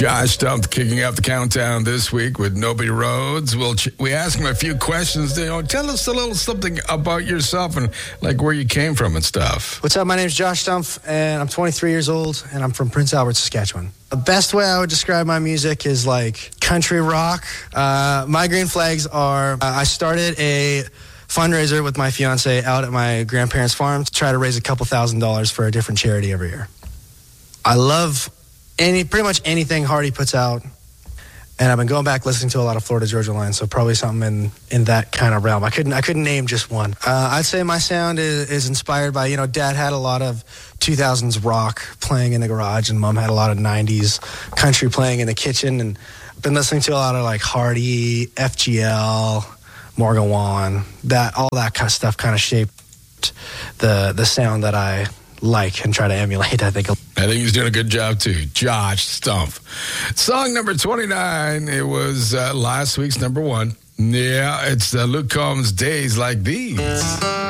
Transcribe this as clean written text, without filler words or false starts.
Josh Stumpf kicking off the countdown this week with Nobody Rhodes. We ask him a few questions. Tell us a little something about yourself and like where you came from and stuff. What's up? My name's Josh Stumpf, and I'm 23 years old, and I'm from Prince Albert, Saskatchewan. The best way I would describe my music is like country rock. My green flags are, I started a fundraiser with my fiance out at my grandparents' farm to try to raise a couple $1,000s for a different charity every year. I love pretty much anything Hardy puts out, and I've been going back listening to a lot of Florida Georgia Line, so probably something in that kind of realm. I couldn't name just one. I'd say my sound is inspired by, Dad had a lot of 2000s rock playing in the garage, and Mom had a lot of 90s country playing in the kitchen, and I've been listening to a lot of like Hardy, FGL, Morgan Wallen. All that kind of stuff kind of shaped the sound that I like and try to emulate, I think he's doing a good job too. Josh Stumpf. Song number 29. It was last week's number one. Yeah, it's Luke Combs' Days Like These.